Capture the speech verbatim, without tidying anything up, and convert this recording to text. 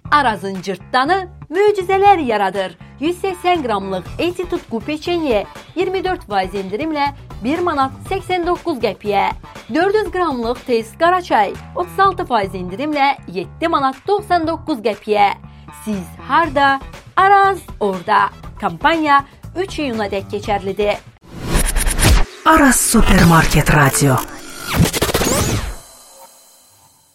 Arazın cırtdanı möcüzələr yaradır. yüz səksən qramlıq Eti Tutku peçenye iyirmi dörd faiz indirimlə bir manat səksən doqquz qəpiyə. dörd yüz qramlıq tez qara çay otuz altı faiz indirimlə yeddi manat doxsan doqquz qəpiyə. Siz harda? Araz orada. Kampanya üç iyuna dək keçərlidir. Araz Supermarket Radio.